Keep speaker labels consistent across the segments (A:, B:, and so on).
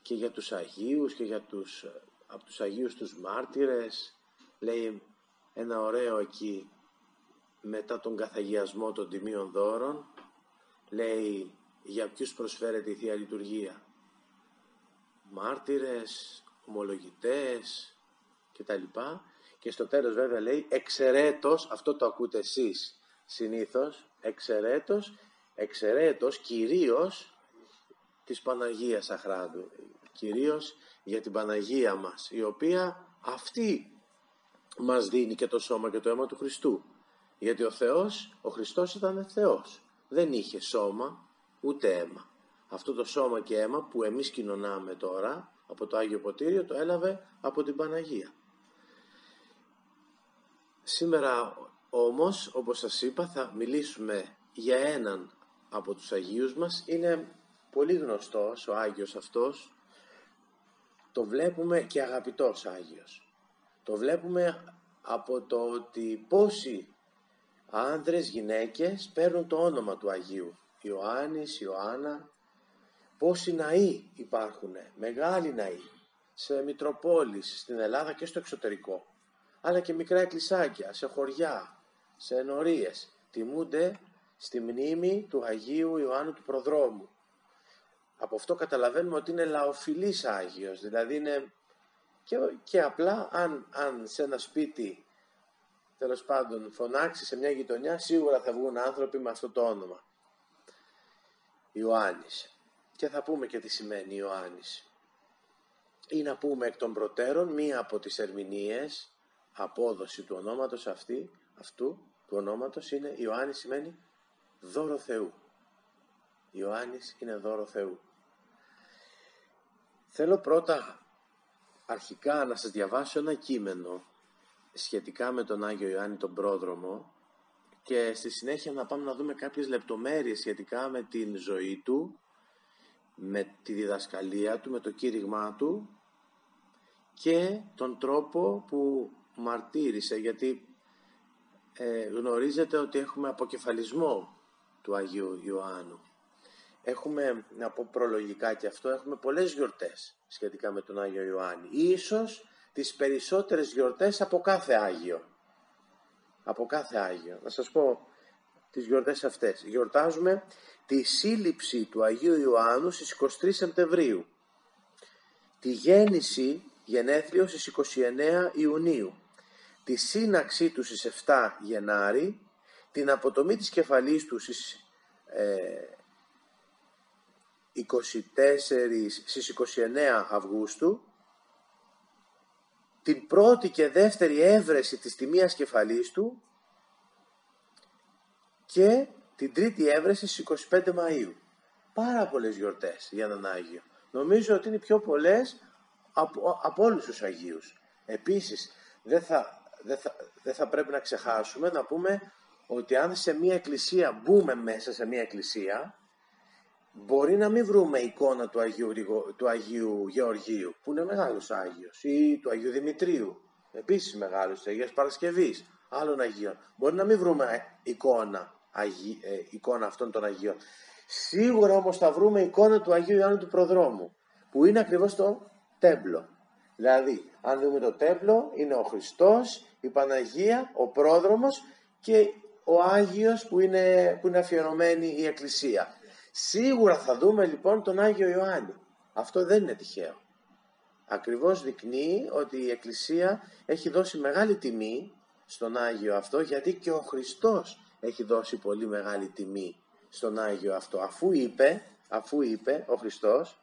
A: και για τους Αγίους και για από τους Αγίους τους μάρτυρες. Λέει ένα ωραίο εκεί μετά τον καθαγιασμό των τιμίων δώρων. Λέει για ποιους προσφέρεται η Θεία Λειτουργία. Μάρτυρες, ομολογητές κτλ. Και στο τέλος βέβαια λέει εξαιρέτως, αυτό το ακούτε εσείς συνήθως, εξαιρέτως κυρίως της Παναγίας Αχράντου, κυρίως για την Παναγία μας, η οποία αυτή μας δίνει και το σώμα και το αίμα του Χριστού. Γιατί ο Χριστός ήταν Θεός, δεν είχε σώμα ούτε αίμα. Αυτό το σώμα και αίμα που εμείς κοινωνάμε τώρα από το Άγιο Ποτήριο το έλαβε από την Παναγία. Σήμερα όμως, όπως σας είπα, θα μιλήσουμε για έναν από τους Αγίους μας. Είναι πολύ γνωστός ο Άγιος αυτός. Το βλέπουμε και αγαπητός Άγιος. Το βλέπουμε από το ότι πόσοι άνδρες, γυναίκες παίρνουν το όνομα του Αγίου. Ιωάννης, Ιωάννα. Πόσοι ναοί υπάρχουν, μεγάλοι ναοί, σε Μητροπόλεις, στην Ελλάδα και στο εξωτερικό. Αλλά και μικρά εκκλησάκια, σε χωριά, σε ενορίες, τιμούνται στη μνήμη του Αγίου Ιωάννου του Προδρόμου. Από αυτό καταλαβαίνουμε ότι είναι λαοφιλής Άγιος, δηλαδή είναι και απλά αν σε ένα σπίτι, τέλος πάντων, φωνάξει σε μια γειτονιά, σίγουρα θα βγουν άνθρωποι με αυτό το όνομα. Ιωάννης. Και θα πούμε και τι σημαίνει Ιωάννης. Ή να πούμε εκ των προτέρων μία από τις ερμηνείες, απόδοση του ονόματος αυτού του ονόματος είναι Ιωάννης σημαίνει δώρο Θεού. Ιωάννης είναι δώρο Θεού. Θέλω πρώτα αρχικά να σας διαβάσω ένα κείμενο σχετικά με τον Άγιο Ιωάννη τον Πρόδρομο και στη συνέχεια να πάμε να δούμε κάποιες λεπτομέρειες σχετικά με την ζωή του, με τη διδασκαλία του, με το κήρυγμά του και τον τρόπο που μαρτύρησε, γιατί γνωρίζετε ότι έχουμε αποκεφαλισμό του Αγίου Ιωάννου. Έχουμε, να πω προλογικά και αυτό, έχουμε πολλές γιορτές σχετικά με τον Άγιο Ιωάννη. Ίσως τις περισσότερες γιορτές από κάθε Άγιο. Από κάθε Άγιο. Να σας πω τις γιορτές αυτές. Γιορτάζουμε τη σύλληψη του Αγίου Ιωάννου στις 23 Σεπτεμβρίου. Τη γενέθλιο στις 29 Ιουνίου. Τη σύναξή του στις 7 Γενάρη. Την αποτομή της κεφαλής του στις 29 Αυγούστου. Την πρώτη και δεύτερη έβρεση της τιμίας κεφαλής του και την τρίτη έβρεση στις 25 Μαΐου. Πάρα πολλές γιορτές για έναν Άγιο. Νομίζω ότι είναι πιο πολλές από όλους τους Αγίους. Επίσης δεν θα πρέπει να ξεχάσουμε να πούμε ότι αν σε μια εκκλησία μπούμε μέσα σε μια εκκλησία, μπορεί να μην βρούμε εικόνα του Αγίου Γεωργίου, που είναι μεγάλος Άγιος, ή του Αγίου Δημητρίου, επίσης μεγάλος, της Αγίας Παρασκευής, άλλων Αγίων. Μπορεί να μην βρούμε εικόνα αυτών των Αγίων. Σίγουρα όμως θα βρούμε εικόνα του Αγίου Ιωάννου του Προδρόμου, που είναι ακριβώς το τέμπλο. Δηλαδή, αν δούμε το τέμπλο, είναι ο Χριστός, η Παναγία, ο Πρόδρομος και ο Άγιος που είναι αφιερωμένη η Εκκλησία. Σίγουρα θα δούμε λοιπόν τον Άγιο Ιωάννη. Αυτό δεν είναι τυχαίο. Ακριβώς δεικνύει ότι η Εκκλησία έχει δώσει μεγάλη τιμή στον Άγιο αυτό, γιατί και ο Χριστός έχει δώσει πολύ μεγάλη τιμή στον Άγιο αυτό. Αφού είπε ο Χριστός,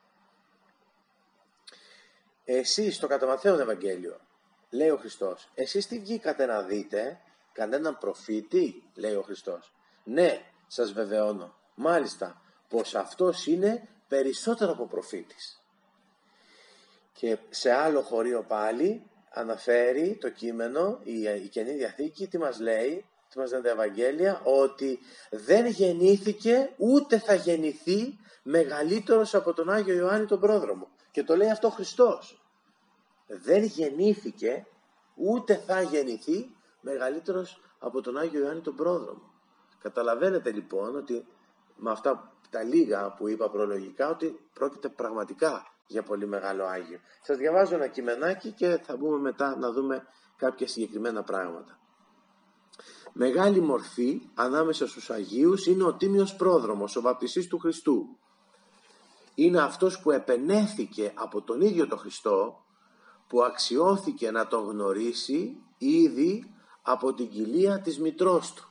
A: εσείς στο κατά Ματθαίον Ευαγγέλιο, λέει ο Χριστός, εσείς τι βγήκατε να δείτε, κανέναν προφήτη, λέει ο Χριστός. Ναι, σας βεβαιώνω, μάλιστα, πως αυτός είναι περισσότερο από προφήτης. Και σε άλλο χωρίο πάλι αναφέρει το κείμενο, η Καινή Διαθήκη, τι μας λέει τα Ευαγγέλια, ότι δεν γεννήθηκε ούτε θα γεννηθεί μεγαλύτερος από τον Άγιο Ιωάννη τον Πρόδρομο. Και το λέει αυτό ο Χριστός. Δεν γεννήθηκε ούτε θα γεννηθεί μεγαλύτερος από τον Άγιο Ιωάννη τον Πρόδρομο. Καταλαβαίνετε λοιπόν ότι με αυτά τα λίγα που είπα προλογικά, ότι πρόκειται πραγματικά για πολύ μεγάλο Άγιο. Σας διαβάζω ένα κειμενάκι και θα μπούμε μετά να δούμε κάποια συγκεκριμένα πράγματα. Μεγάλη μορφή ανάμεσα στους Αγίους είναι ο Τίμιος Πρόδρομος, ο βαπτιστής του Χριστού. Είναι αυτός που επενέθηκε από τον ίδιο τον Χριστό, που αξιώθηκε να τον γνωρίσει ήδη από την κοιλία της μητρός του.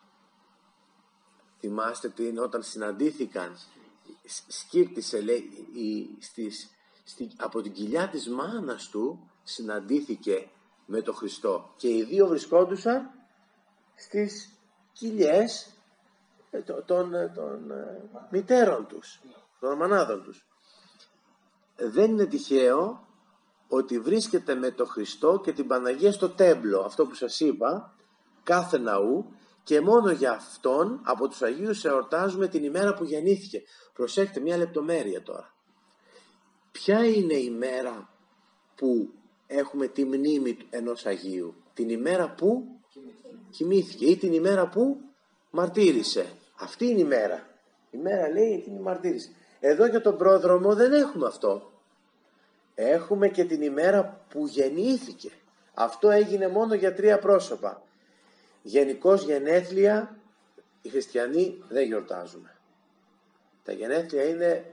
A: Θυμάστε όταν συναντήθηκαν, σκύρτησε, λέει, από την κοιλιά της μάνας του συναντήθηκε με τον Χριστό και οι δύο βρισκόντουσαν στις κοιλιές των μητέρων τους, των μανάδων τους. Δεν είναι τυχαίο ότι βρίσκεται με τον Χριστό και την Παναγία στο τέμπλο, αυτό που σας είπα, κάθε ναού, και μόνο για αυτόν από τους Αγίους εορτάζουμε την ημέρα που γεννήθηκε. Προσέξτε μια λεπτομέρεια τώρα. Ποια είναι η μέρα που έχουμε τη μνήμη ενός Αγίου? Την ημέρα που κοιμήθηκε ή την ημέρα που μαρτύρησε. Αυτή είναι η μέρα. Η μέρα λέει την μαρτύρησε. Εδώ για τον πρόδρομο δεν έχουμε αυτό. Έχουμε και την ημέρα που γεννήθηκε. Αυτό έγινε μόνο για 3 πρόσωπα. Γενικώς γενέθλια οι χριστιανοί δεν γιορτάζουμε. Τα γενέθλια είναι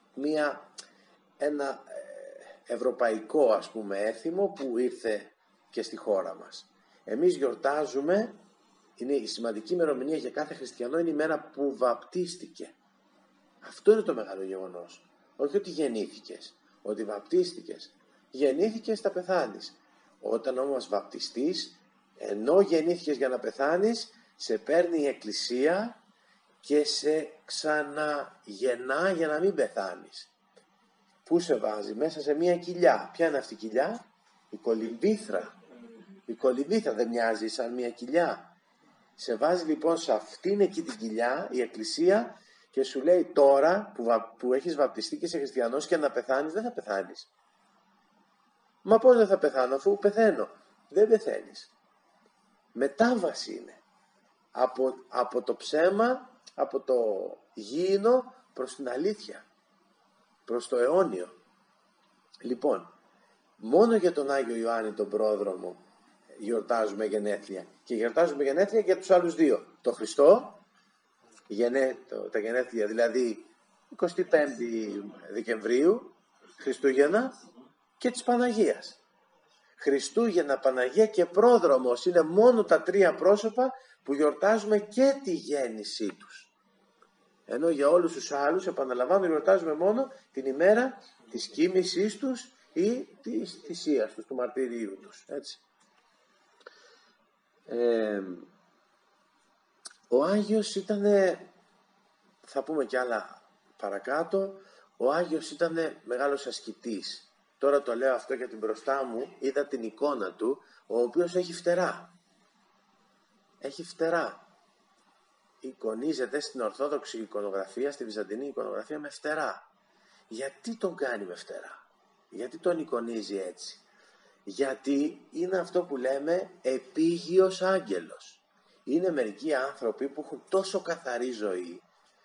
A: ένα ευρωπαϊκό, ας πούμε, έθιμο που ήρθε και στη χώρα μας. Εμείς γιορτάζουμε, είναι η σημαντική ημερομηνία για κάθε χριστιανό, είναι η μέρα που βαπτίστηκε. Αυτό είναι το μεγάλο γεγονός. Όχι ότι γεννήθηκες, ότι βαπτίστηκες. Γεννήθηκες, θα πεθάνεις. Όταν όμως βαπτιστείς, ενώ γεννήθηκες για να πεθάνεις, σε παίρνει η Εκκλησία και σε ξαναγεννά για να μην πεθάνεις. Πού σε βάζει? Μέσα σε μια κοιλιά. Ποια είναι αυτή η κοιλιά? Η κολυμβήθρα. Η κολυμβήθρα δεν μοιάζει σαν μια κοιλιά? Σε βάζει λοιπόν σε αυτήν εκεί την κοιλιά η Εκκλησία και σου λέει τώρα που έχεις βαπτιστεί και είσαι χριστιανός και να πεθάνεις, δεν θα πεθάνεις. Μα πώς δεν θα πεθάνω αφού πεθαίνω? Δεν πεθαίνεις. Μετάβαση είναι. Από το ψέμα, από το γήινο προς την αλήθεια, προς το αιώνιο. Λοιπόν, μόνο για τον Άγιο Ιωάννη τον Πρόδρομο γιορτάζουμε γενέθλια. Και γιορτάζουμε γενέθλια για τους άλλους δύο. Το Χριστό, τα γενέθλια δηλαδή 25 Δεκεμβρίου, Χριστούγεννα, και της Παναγίας. Χριστούγεννα, Παναγία και Πρόδρομος είναι μόνο τα 3 πρόσωπα που γιορτάζουμε και τη γέννησή τους. Ενώ για όλους τους άλλους, επαναλαμβάνω, γιορτάζουμε μόνο την ημέρα της κοίμησής τους ή της θυσίας τους, του μαρτυρίου τους. Έτσι. Ο Άγιος ήτανε, θα πούμε κι άλλα παρακάτω, ο Άγιος ήτανε μεγάλος ασκητής. Τώρα το λέω αυτό γιατί μπροστά μου είδα την εικόνα του, ο οποίος έχει φτερά. Έχει φτερά. Εικονίζεται στην Ορθόδοξη εικονογραφία, στη Βυζαντινή εικονογραφία με φτερά. Γιατί τον κάνει με φτερά? Γιατί τον εικονίζει έτσι? Γιατί είναι αυτό που λέμε επίγειος άγγελος. Είναι μερικοί άνθρωποι που έχουν τόσο καθαρή ζωή,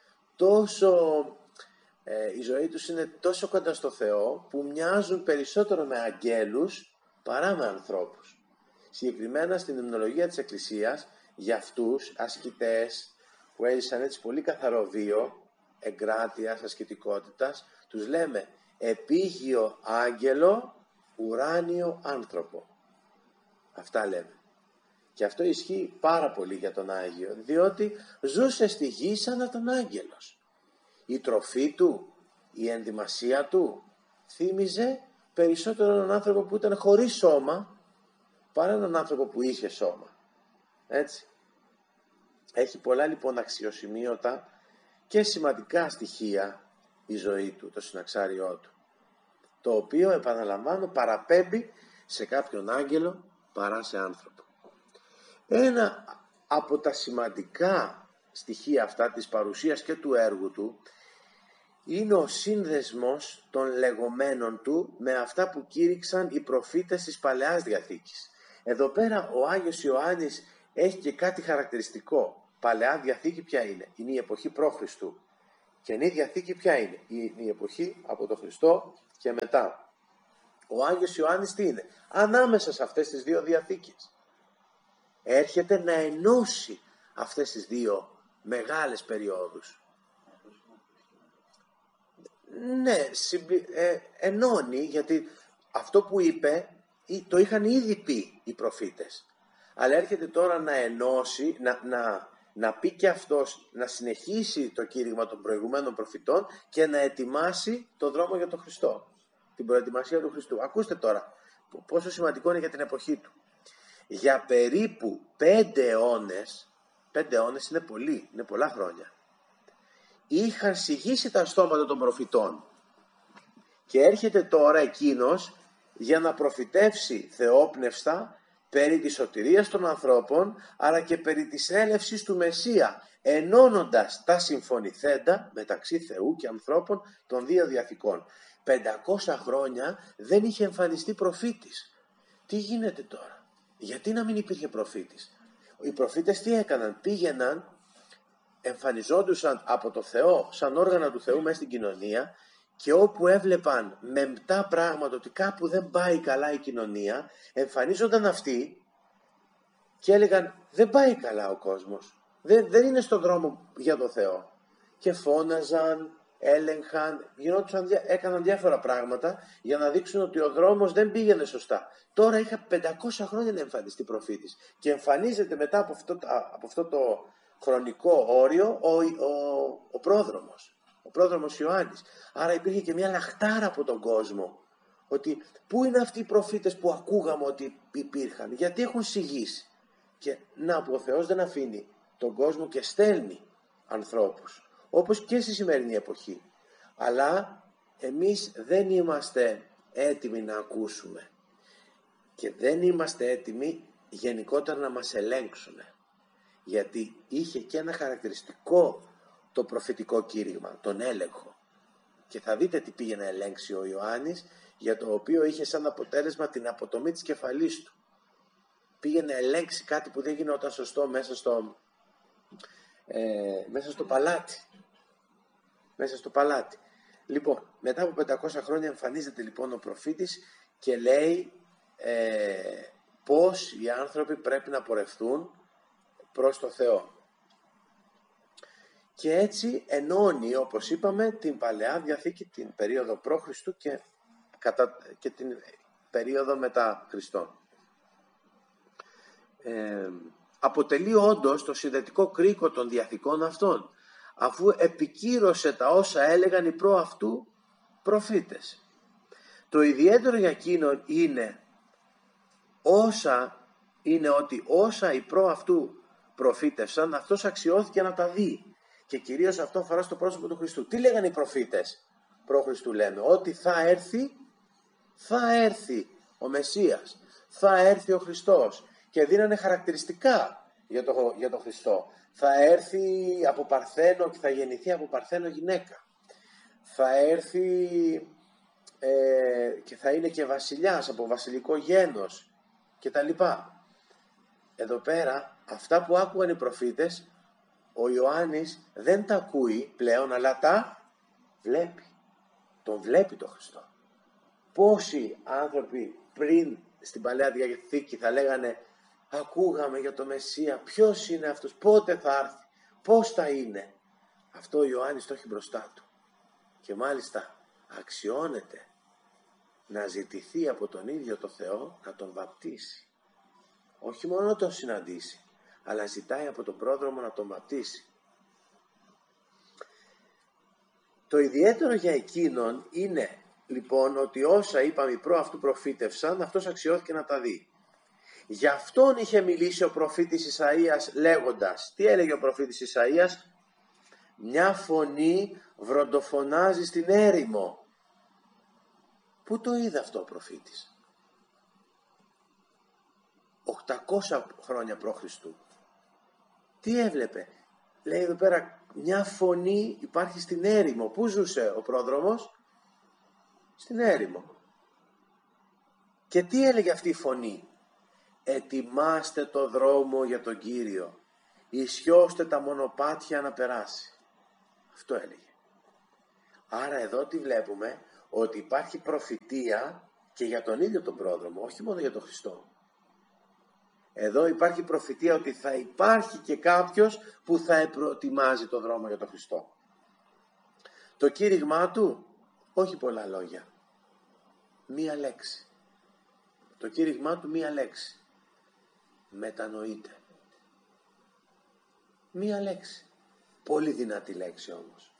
A: η ζωή τους είναι τόσο κοντά στο Θεό, που μοιάζουν περισσότερο με αγγέλους παρά με ανθρώπους. Συγκεκριμένα στην υμνολογία της Εκκλησίας, για αυτούς ασκητές που έζησαν έτσι πολύ καθαρό βίο εγκράτειας, ασκητικότητας, τους λέμε επίγειο άγγελο, ουράνιο άνθρωπο. Αυτά λέμε. Και αυτό ισχύει πάρα πολύ για τον Άγιο, διότι ζούσε στη γη σαν να ήταν άγγελος. Η τροφή του, η ενδυμασία του θύμιζε περισσότερο έναν άνθρωπο που ήταν χωρίς σώμα παρά έναν άνθρωπο που είχε σώμα. Έτσι. Έχει πολλά λοιπόν αξιοσημείωτα και σημαντικά στοιχεία η ζωή του, το συναξάριό του, το οποίο, επαναλαμβάνω, παραπέμπει σε κάποιον άγγελο παρά σε άνθρωπο. Ένα από τα σημαντικά στοιχεία αυτά της παρουσίας και του έργου του είναι ο σύνδεσμος των λεγόμενων του με αυτά που κήρυξαν οι προφήτες της Παλαιάς Διαθήκης. Εδώ πέρα ο Άγιος Ιωάννης έχει και κάτι χαρακτηριστικό. Παλαιά Διαθήκη ποια είναι? Είναι η εποχή π.Χ. Καινή Διαθήκη ποια είναι? Είναι η εποχή από τον Χριστό και μετά. Ο Άγιος Ιωάννης τι είναι? Ανάμεσα σε αυτές τις δύο διαθήκες. Έρχεται να ενώσει αυτές τις δύο μεγάλες περιόδους. Ναι, ενώνει, γιατί αυτό που είπε το είχαν ήδη πει οι προφήτες. Αλλά έρχεται τώρα να ενώσει, να πει και αυτός, να συνεχίσει το κήρυγμα των προηγουμένων προφητών και να ετοιμάσει το δρόμο για τον Χριστό. Την προετοιμασία του Χριστού. Ακούστε τώρα πόσο σημαντικό είναι για την εποχή του. Για περίπου 5 αιώνες, 5 αιώνες είναι πολύ, είναι πολλά χρόνια, είχαν συγγύσει τα στόματα των προφητών. Και έρχεται τώρα εκείνος για να προφητεύσει θεόπνευστα περί της σωτηρίας των ανθρώπων, αλλά και περί της έλευσης του Μεσσία, ενώνοντας τα συμφωνηθέντα μεταξύ Θεού και ανθρώπων των δύο διαθηκών. 500 χρόνια δεν είχε εμφανιστεί προφήτης. Τι γίνεται τώρα? Γιατί να μην υπήρχε προφήτης? Οι προφήτες τι έκαναν? Πήγαιναν, εμφανιζόντουσαν από το Θεό σαν όργανα του Θεού μέσα στην κοινωνία, και όπου έβλεπαν μεμπτά πράγματα ότι κάπου δεν πάει καλά η κοινωνία, εμφανίζονταν αυτοί και έλεγαν δεν πάει καλά ο κόσμος, δεν είναι στον δρόμο για το Θεό, και φώναζαν, έλεγχαν, έκαναν διάφορα πράγματα για να δείξουν ότι ο δρόμος δεν πήγαινε σωστά. Τώρα είχα 500 χρόνια να εμφανιστεί προφήτης και εμφανίζεται μετά από αυτό το χρονικό όριο ο πρόδρομος. Ο πρόδρομος Ιωάννης. Άρα υπήρχε και μια λαχτάρα από τον κόσμο, ότι πού είναι αυτοί οι προφήτες που ακούγαμε ότι υπήρχαν, γιατί έχουν συγγύσει. Και να, που ο Θεός δεν αφήνει τον κόσμο και στέλνει ανθρώπους, όπως και στη σημερινή εποχή. Αλλά εμείς δεν είμαστε έτοιμοι να ακούσουμε και δεν είμαστε έτοιμοι γενικότερα να μας ελέγξουν, γιατί είχε και ένα χαρακτηριστικό το προφητικό κήρυγμα, τον έλεγχο. Και θα δείτε τι πήγε να ελέγξει ο Ιωάννης, για το οποίο είχε σαν αποτέλεσμα την αποτομή της κεφαλής του. Πήγε να ελέγξει κάτι που δεν γινόταν σωστό μέσα στο παλάτι. Μέσα στο παλάτι. Λοιπόν, μετά από 500 χρόνια εμφανίζεται λοιπόν ο προφήτης και λέει πώς οι άνθρωποι πρέπει να πορευτούν προς το Θεό. Και έτσι ενώνει, όπως είπαμε, την Παλαιά Διαθήκη, την περίοδο π.Χ. και την περίοδο μετά Χριστόν. Αποτελεί όντως το συνδετικό κρίκο των διαθηκών αυτών, αφού επικύρωσε τα όσα έλεγαν οι προαυτού προφήτες. Το ιδιαίτερο για εκείνον είναι ότι όσα οι προαυτού προφήτευσαν, αυτός αξιώθηκε να τα δει. Και κυρίως αυτό αφορά στο πρόσωπο του Χριστού. Τι λέγανε οι προφήτες π.Χ. λέμε? Ότι θα έρθει ο Μεσσίας, θα έρθει ο Χριστός, και δίνανε χαρακτηριστικά για τον Χριστό. Θα έρθει από Παρθένο και θα γεννηθεί από Παρθένο γυναίκα. Θα έρθει και θα είναι και βασιλιάς από βασιλικό γένος κτλ. Εδώ πέρα αυτά που άκουγαν οι προφήτες, ο Ιωάννης δεν τα ακούει πλέον, αλλά τα βλέπει. Τον βλέπει τον Χριστό. Πόσοι άνθρωποι πριν στην Παλαιά Διαθήκη θα λέγανε ακούγαμε για το Μεσσία, ποιος είναι αυτός, πότε θα έρθει, πώς θα είναι? Αυτό ο Ιωάννης το έχει μπροστά του. Και μάλιστα αξιώνεται να ζητηθεί από τον ίδιο το Θεό να τον βαπτίσει. Όχι μόνο να τον συναντήσει, αλλά ζητάει από τον πρόδρομο να τον βαπτίσει. Το ιδιαίτερο για εκείνον είναι λοιπόν ότι όσα είπαμε οι προαυτού προφήτευσαν, αυτός αξιώθηκε να τα δει. Γι' αυτόν είχε μιλήσει ο προφήτης Ισαΐας λέγοντας, τι έλεγε ο προφήτης Ισαΐας? Μια φωνή βροντοφωνάζει στην έρημο. Πού το είδε αυτό ο προφήτης? 800 χρόνια π.Χ. Τι έβλεπε? Λέει εδώ πέρα μια φωνή υπάρχει στην έρημο. Πού ζούσε ο πρόδρομος? Στην έρημο. Και τι έλεγε αυτή η φωνή? Ετοιμάστε το δρόμο για τον Κύριο, ισιώστε τα μονοπάτια να περάσει. Αυτό έλεγε. Άρα εδώ τι βλέπουμε? Ότι υπάρχει προφητεία και για τον ίδιο τον πρόδρομο, όχι μόνο για τον Χριστό. Εδώ υπάρχει προφητεία ότι θα υπάρχει και κάποιος που θα προετοιμάζει το δρόμο για τον Χριστό. Το κήρυγμά του, όχι πολλά λόγια. Μία λέξη. Το κήρυγμά του μία λέξη. Μετανοείτε. Μία λέξη. Πολύ δυνατή λέξη όμως.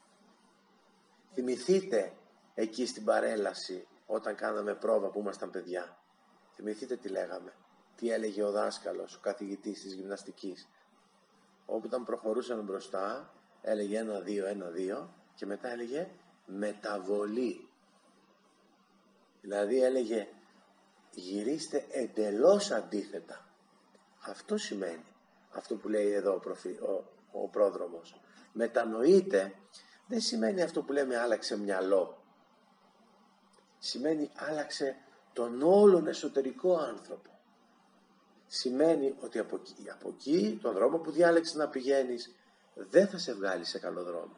A: Θυμηθείτε εκεί στην παρέλαση όταν κάναμε πρόβα που ήμασταν παιδιά. Θυμηθείτε τι λέγαμε. Τι έλεγε ο δάσκαλος, ο καθηγητής της γυμναστικής. Όταν προχωρούσαμε μπροστά έλεγε 1-2, 1-2 και μετά έλεγε μεταβολή. Δηλαδή έλεγε γυρίστε εντελώς αντίθετα. Αυτό σημαίνει αυτό που λέει εδώ ο πρόδρομος. Μετανοείτε δεν σημαίνει αυτό που λέμε άλλαξε μυαλό. Σημαίνει άλλαξε τον όλον εσωτερικό άνθρωπο. Σημαίνει ότι από εκεί τον δρόμο που διάλεξες να πηγαίνεις δεν θα σε βγάλει σε καλό δρόμο.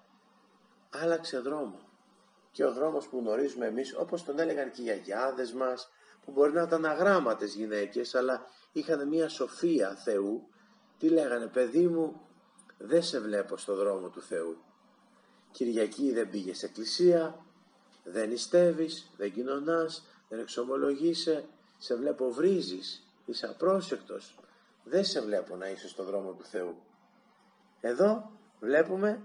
A: Άλλαξε δρόμο. Και ο δρόμος που γνωρίζουμε εμείς, όπως τον έλεγαν και οι γιαγιάδες μας, που μπορεί να ήταν αγράμματες γυναίκες, αλλά είχαν μια σοφία Θεού, τι λέγανε? Παιδί μου, δεν σε βλέπω στο δρόμο του Θεού. Κυριακή δεν πήγες εκκλησία, δεν νηστεύεις, δεν κοινωνάς, δεν εξομολογείσαι, σε βλέπω βρίζεις, είσαι απρόσεκτος, δεν σε βλέπω να είσαι στο δρόμο του Θεού. Εδώ βλέπουμε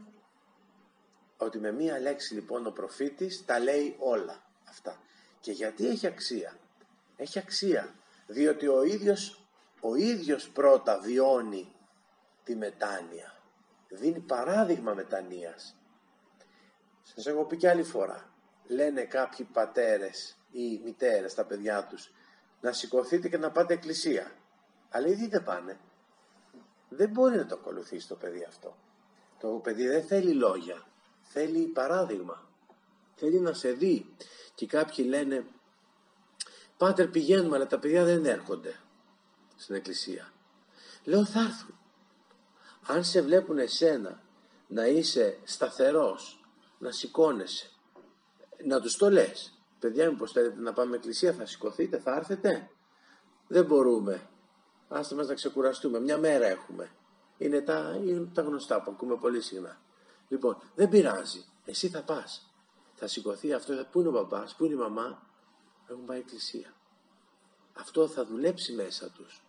A: ότι με μία λέξη λοιπόν ο προφήτης τα λέει όλα αυτά. Και γιατί έχει αξία? Έχει αξία διότι ο ίδιος πρώτα βιώνει τη μετάνοια. Δίνει παράδειγμα μετανοίας. Σας έχω πει και άλλη φορά. Λένε κάποιοι πατέρες ή μητέρες στα παιδιά τους να σηκωθείτε και να πάτε εκκλησία. Αλλά ήδη δεν πάνε. Δεν μπορεί να το ακολουθήσει το παιδί αυτό. Το παιδί δεν θέλει λόγια. Θέλει παράδειγμα. Θέλει να σε δει. Και κάποιοι λένε πάτερ πηγαίνουμε αλλά τα παιδιά δεν έρχονται στην εκκλησία. Λέω θα έρθουν. Αν σε βλέπουν εσένα να είσαι σταθερός, να σηκώνεσαι, να τους το λες. Παιδιά μήπως θέλετε να πάμε εκκλησία, θα σηκωθείτε, θα έρθετε? Δεν μπορούμε. Άστε μας να ξεκουραστούμε. Μια μέρα έχουμε. Είναι τα γνωστά που ακούμε πολύ συχνά. Λοιπόν, δεν πειράζει. Εσύ θα πας. Θα σηκωθεί αυτό. Πού είναι ο μπαμπάς, πού είναι η μαμά? Έχουν πάει εκκλησία. Αυτό θα δουλέψει μέσα τους.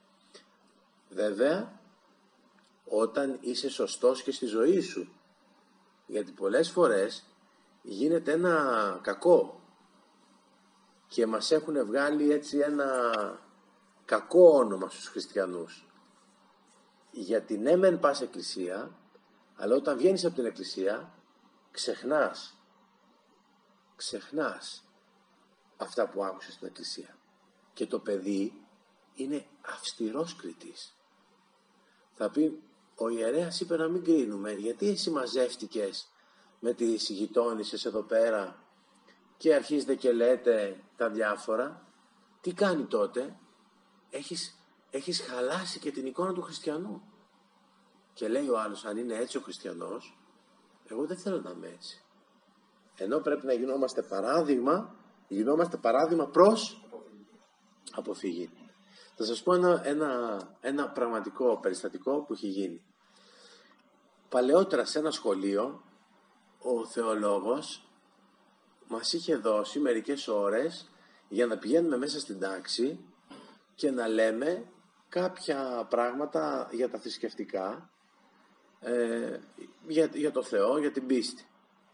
A: Βέβαια, όταν είσαι σωστός και στη ζωή σου. Γιατί πολλές φορές γίνεται ένα κακό και μας έχουν βγάλει έτσι ένα κακό όνομα στους χριστιανούς. Γιατί ναι μεν πας εκκλησία, αλλά όταν βγαίνεις από την εκκλησία ξεχνάς αυτά που άκουσες στην εκκλησία. Και το παιδί είναι αυστηρός κριτής. Θα πει ο ιερέας είπε να μην κρίνουμε, γιατί εσύ μαζεύτηκες με τις γειτόνισσες εδώ πέρα και αρχίζετε και λέτε τα διάφορα? Τι κάνει τότε? Έχεις χαλάσει και την εικόνα του χριστιανού. Και λέει ο άλλος, αν είναι έτσι ο χριστιανός, εγώ δεν θέλω να είμαι έτσι. Ενώ πρέπει να γινόμαστε παράδειγμα προς αποφυγή. Θα σας πω ένα πραγματικό περιστατικό που έχει γίνει. Παλαιότερα σε ένα σχολείο ο θεολόγος μας είχε δώσει μερικές ώρες για να πηγαίνουμε μέσα στην τάξη και να λέμε κάποια πράγματα για τα θρησκευτικά, για το Θεό, για την πίστη.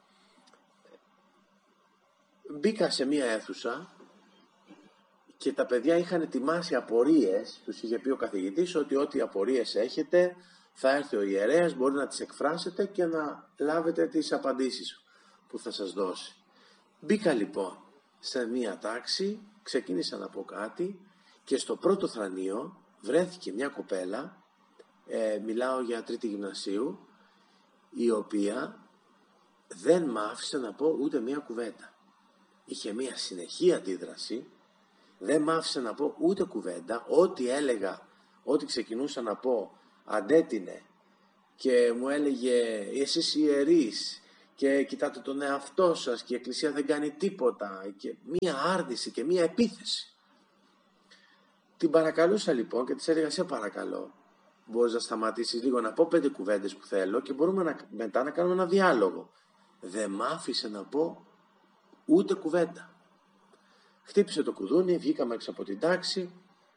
A: Μπήκα σε μία αίθουσα και τα παιδιά είχαν ετοιμάσει απορίες. Τους είχε πει ο καθηγητής ότι ό,τι απορίες έχετε θα έρθει ο ιερέας, μπορεί να τις εκφράσετε και να λάβετε τις απαντήσεις που θα σας δώσει. Μπήκα λοιπόν σε μία τάξη, ξεκίνησα να πω κάτι και στο πρώτο θρανείο βρέθηκε μια κοπέλα, μιλάω για τρίτη γυμνασίου, η οποία δεν μ' άφησε να πω ούτε μία κουβέντα. Είχε μία συνεχή αντίδραση, δεν μ' άφησε να πω ούτε κουβέντα, ό,τι έλεγα, ό,τι ξεκινούσα να πω αντέτεινε και μου έλεγε εσείς ιερείς και κοιτάτε τον εαυτό σας και η Εκκλησία δεν κάνει τίποτα και μία άρνηση και μία επίθεση. Την παρακαλούσα λοιπόν και της έλεγα, σε παρακαλώ, μπορείς να σταματήσεις λίγο να πω 5 κουβέντες που θέλω και μπορούμε μετά να κάνουμε ένα διάλογο. Δεν μ' άφησε να πω ούτε κουβέντα. Χτύπησε το κουδούνι, βγήκαμε έξω από την τάξη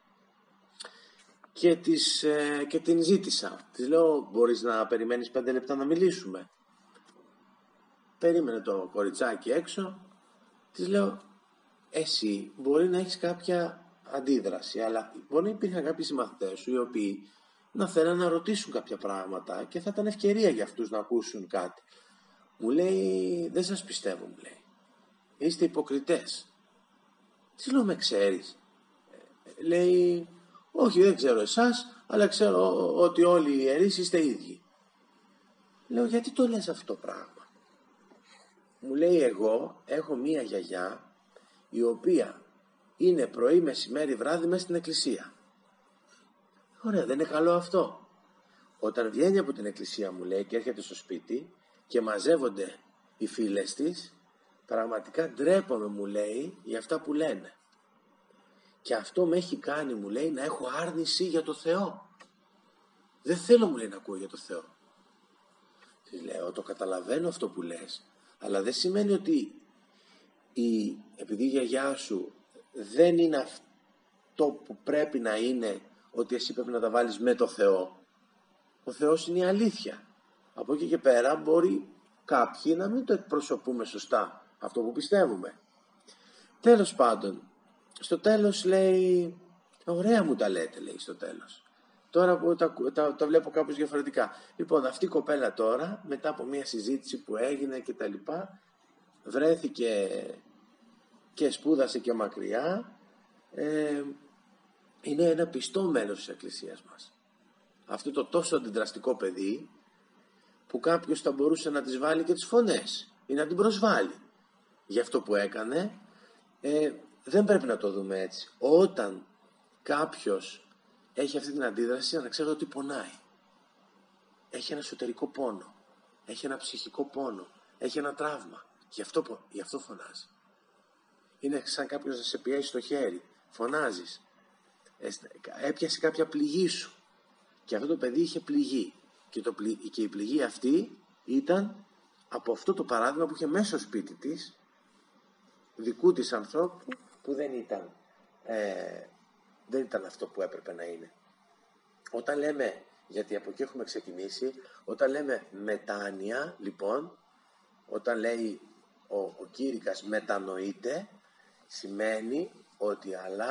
A: και την ζήτησα. Της λέω, μπορείς να περιμένεις 5 λεπτά να μιλήσουμε? Περίμενε το κοριτσάκι έξω. Της λέω, εσύ μπορεί να έχεις κάποια αντίδραση, αλλά μπορεί να υπήρχαν κάποιοι συμμαθητές σου οι οποίοι να θέλουν να ρωτήσουν κάποια πράγματα και θα ήταν ευκαιρία για αυτούς να ακούσουν κάτι. Μου λέει, δεν σας πιστεύω, μου λέει. Είστε υποκριτές. Τι λέω, με ξέρεις? Λέει, όχι, δεν ξέρω εσάς, αλλά ξέρω ότι όλοι οι ιερείς είστε ίδιοι. Λέω, γιατί το λες αυτό το πράγμα? Μου λέει, εγώ έχω μία γιαγιά η οποία είναι πρωί, μεσημέρι, βράδυ μέσα στην εκκλησία. Ωραία, δεν είναι καλό αυτό? Όταν βγαίνει από την εκκλησία, μου λέει, και έρχεται στο σπίτι και μαζεύονται οι φίλες της, πραγματικά ντρέπομαι, μου λέει, για αυτά που λένε. Και αυτό με έχει κάνει, μου λέει, να έχω άρνηση για το Θεό. Δεν θέλω, μου λέει, να ακούω για το Θεό. Της λέω, το καταλαβαίνω αυτό που λες, αλλά δεν σημαίνει ότι επειδή η γιαγιά σου δεν είναι αυτό που πρέπει να είναι, ότι εσύ πρέπει να τα βάλεις με το Θεό. Ο Θεός είναι η αλήθεια. Από εκεί και πέρα μπορεί κάποιοι να μην το εκπροσωπούμε σωστά αυτό που πιστεύουμε. Τέλος πάντων, στο τέλος λέει, ωραία μου τα λέτε, λέει στο τέλος. Τώρα που τα βλέπω κάπως διαφορετικά. Λοιπόν, αυτή η κοπέλα τώρα, μετά από μια συζήτηση που έγινε και τα λοιπά, βρέθηκε και σπούδασε και μακριά, είναι ένα πιστό μέλος της Εκκλησίας μας. Αυτό το τόσο αντιδραστικό παιδί που κάποιος θα μπορούσε να της βάλει και τις φωνές ή να την προσβάλλει για αυτό που έκανε. Δεν πρέπει να το δούμε έτσι. Όταν κάποιος έχει αυτή την αντίδραση, να ξέρω ότι πονάει. Έχει ένα εσωτερικό πόνο, έχει ένα ψυχικό πόνο, έχει ένα τραύμα. Γι' αυτό φωνάζει. Είναι σαν κάποιος να σε πιέσει το χέρι. Φωνάζεις. Έπιασε κάποια πληγή σου. Και αυτό το παιδί είχε πληγή. Και η πληγή αυτή ήταν από αυτό το παράδειγμα που είχε μέσα στο σπίτι της, δικού της ανθρώπου, που δεν ήταν αυτό που έπρεπε να είναι. Όταν λέμε, γιατί από εκεί έχουμε ξεκινήσει, όταν λέμε μετάνοια, λοιπόν, όταν λέει ο Κήρυκας μετανοείται, σημαίνει ότι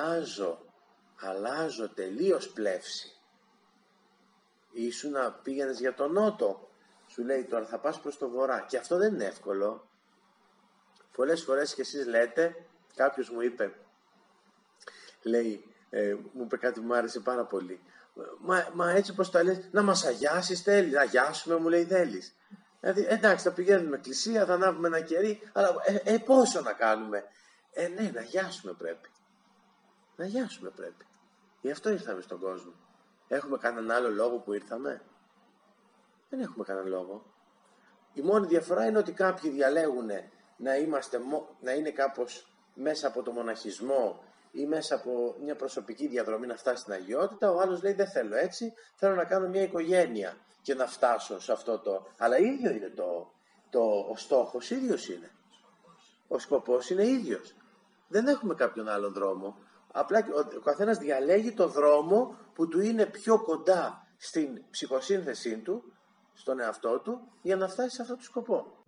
A: αλλάζω τελείως πλεύση. Ήσου να πήγαινες για τον νότο, σου λέει τώρα θα πας προς το βορρά, και αυτό δεν είναι εύκολο. Πολλές φορές και εσείς λέτε, κάποιος μου είπε, λέει, μου είπε κάτι που μου άρεσε πάρα πολύ. Μα έτσι πως τα λες, να μας αγιάσεις θέλεις, να αγιάσουμε, μου λέει, θέλεις? Δηλαδή, εντάξει, θα πηγαίνουμε εκκλησία, θα ανάβουμε ένα κερί, αλλά πόσο να κάνουμε? Ναι, να αγιάσουμε πρέπει. Να αγιάσουμε πρέπει. Γι' αυτό ήρθαμε στον κόσμο. Έχουμε κανέναν άλλο λόγο που ήρθαμε? Δεν έχουμε κανέναν λόγο. Η μόνη διαφορά είναι ότι κάποιοι διαλέγουν να είναι κάπως μέσα από το μοναχισμό ή μέσα από μια προσωπική διαδρομή να φτάσει στην αγιότητα. Ο άλλος λέει, δεν θέλω έτσι, θέλω να κάνω μια οικογένεια και να φτάσω σε αυτό το... Αλλά ίδιο είναι ο στόχος, ίδιος είναι. Ο σκοπός είναι ίδιος. Δεν έχουμε κάποιον άλλον δρόμο. Απλά ο καθένας διαλέγει το δρόμο που του είναι πιο κοντά στην ψυχοσύνθεσή του, στον εαυτό του, για να φτάσει σε αυτό το σκοπό.